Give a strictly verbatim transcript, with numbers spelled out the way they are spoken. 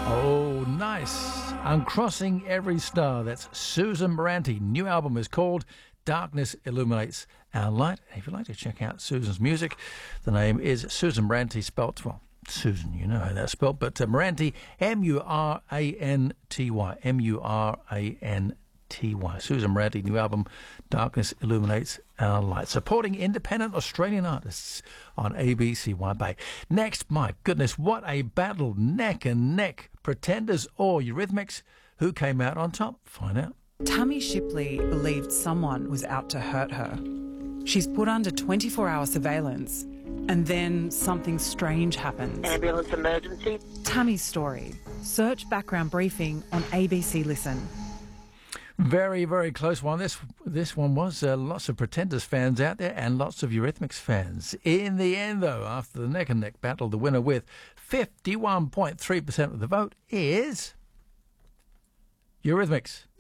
Oh, nice. Uncrossing Every Star. That's Susan Moranti. New album is called Darkness Illuminates Our Light. If you'd like to check out Susan's music, the name is Susan Moranti, spelt, well, Susan, you know how that's spelt, but uh, Moranti, M U R A N T Y. M U R A N T Y. Susan Moranti, new album, Darkness Illuminates Our Light. Supporting independent Australian artists on A B C Wide Bay. Next, my goodness, what a battle, neck and neck. Pretenders or Eurythmics, who came out on top? Find out. Tammy Shipley believed someone was out to hurt her. She's put under twenty-four hour surveillance, and then something strange happens. Ambulance emergency. Tammy's story. Search background briefing on A B C Listen. Very, very close one. This this one was uh, lots of Pretenders fans out there and lots of Eurythmics fans. In the end, though, after the neck-and-neck battle, the winner with fifty-one point three percent of the vote is Eurythmics.